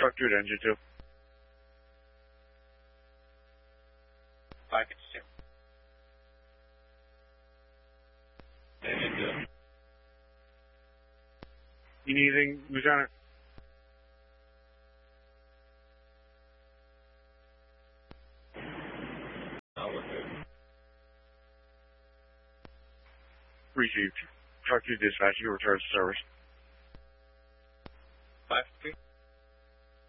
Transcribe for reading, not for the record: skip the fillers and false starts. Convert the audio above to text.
truck 2 to engine 2. 552. Engine 2. You need anything, Lieutenant? Oh, we're good. Received. Truck 2 dispatch, you return to service. 552.